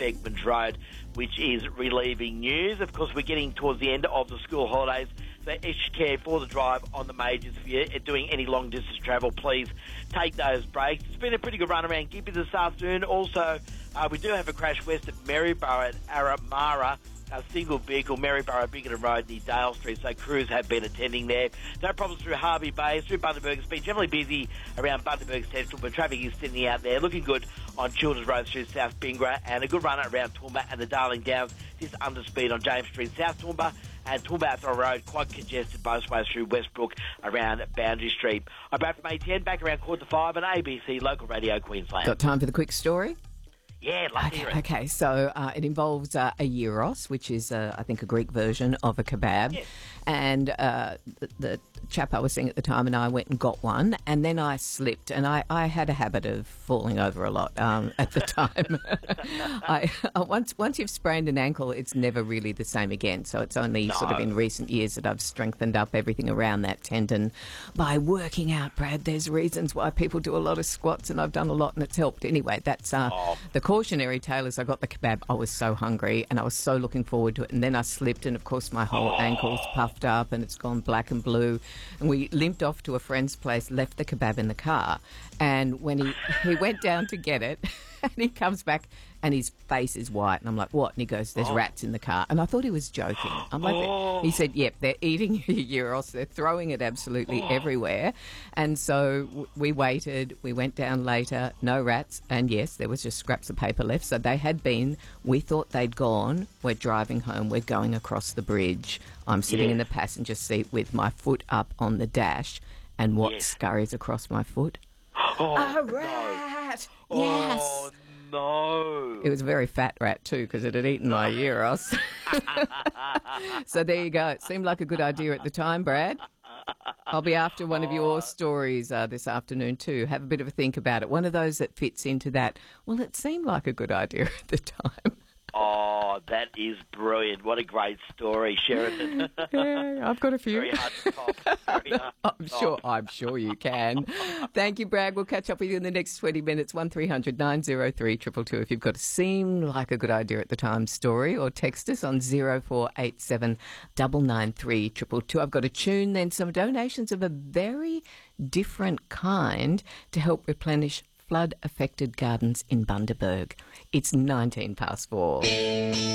Beckmans Road, which is relieving news. Of course, we're getting towards the end of the school holidays, so extra care for the drive on the majors. If you're doing any long-distance travel, please take those breaks. It's been a pretty good run around Gympie this afternoon. Also, we do have a crash west at Maryborough at Aramara. A single vehicle, Maryborough, Bickerton Road near Dale Street, so crews have been attending there. No problems through Harvey Bay, through Bundaberg. It's been generally busy around Bundaberg Central, but traffic is thinning out there. Looking good on Childers Road through South Bingra, and a good run around Toowoomba and the Darling Downs, just under speed on James Street, South Toowoomba, and Toowoomba Athol Road, quite congested both ways through Westbrook around Boundary Street. I'm back from A10, back around 4:45 on ABC Local Radio Queensland. Got time for the quick story? Yeah, love to hear it. Okay, so it involves a gyros, which is, I think, a Greek version of a kebab. Yes. And the chap I was seeing at the time and I went and got one, and then I slipped, and I had a habit of falling over a lot at the time. Once you've sprained an ankle, it's never really the same again. So it's only sort of in recent years that I've strengthened up everything around that tendon by working out, Brad. There's reasons why people do a lot of squats, and I've done a lot, and it's helped. Anyway, that's the cautionary tale is I got the kebab. I was so hungry, and I was so looking forward to it, and then I slipped, and of course my whole ankle's puffed up, and it's gone black and blue. And we limped off to a friend's place, left the kebab in the car, and when he went down to get it, and he comes back and his face is white, and I'm like, what? And he goes, there's rats in the car. And I thought he was joking. I'm like, he said, yep, they're eating your gyros, they're throwing it absolutely everywhere. And so we waited, we went down later, no rats, and yes, there was just scraps of paper left. So they had been, we thought they'd gone, we're driving home, we're going across the bridge. I'm sitting in the passenger seat with my foot up on the dash, and what scurries across my foot? A rat! No. Yes! Oh, no. It was a very fat rat too, because it had eaten my gyros. So there you go. It seemed like a good idea at the time, Brad. I'll be after one of your stories this afternoon too. Have a bit of a think about it. One of those that fits into that, well, it seemed like a good idea at the time. Oh, that is brilliant. What a great story, Sheridan. Yeah, I've got a few. Very hard to top. Very hard to top. I'm sure you can. Thank you, Brad. We'll catch up with you in the next 20 minutes. 1300 903 222 if you've got a seem like a good idea at the time story, or text us on 0487 993 222. I've got a tune, then some donations of a very different kind to help replenish flood-affected gardens in Bundaberg. It's 4:19.